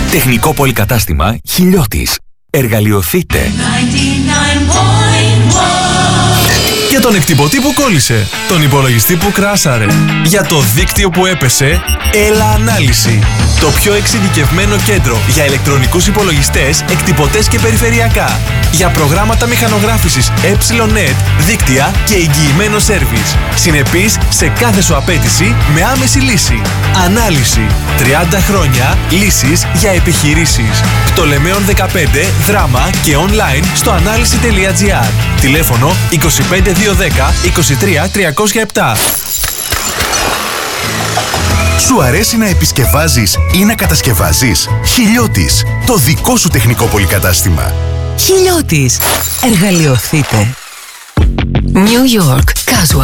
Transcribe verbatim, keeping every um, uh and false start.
Τεχνικό πολυκατάστημα Χιλιώτης. Εργαλειοθείτε. Για τον εκτυπωτή που κόλλησε, τον υπολογιστή που κράσαρε, για το δίκτυο που έπεσε, έλα ανάλυση. Το πιο εξειδικευμένο κέντρο για ηλεκτρονικούς υπολογιστές, εκτυπωτές και περιφερειακά. Για προγράμματα μηχανογράφησης ε νετ, δίκτυα και εγγυημένο σέρβις. Συνεπής σε κάθε σου απέτηση με άμεση λύση. Ανάλυση. τριάντα χρόνια λύσεις για επιχειρήσεις. Πτολεμαίων δεκαπέντε, Δράμα και online στο ανάλυση τελεία τζι άρ. Τηλέφωνο είκοσι πέντε διακόσια δέκα είκοσι τρία τριακόσια επτά. Σου αρέσει να επισκευάζεις ή να κατασκευάζεις? Χιλιώτης, το δικό σου τεχνικό πολυκατάστημα. Χιλιώτης. Εργαλειοθείτε. New York Casual.